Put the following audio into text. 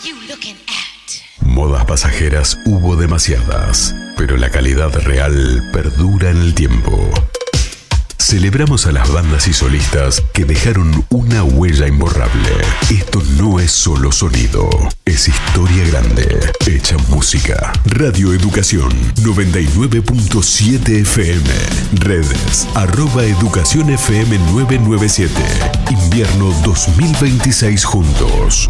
Modas pasajeras hubo demasiadas, pero la calidad real perdura en el tiempo. Celebramos a las bandas y solistas que dejaron una huella imborrable. Esto no es solo sonido, es historia grande, hecha música. Radio Educación 99.7 FM. Redes @EducaciónFM 997. Invierno 2026 juntos.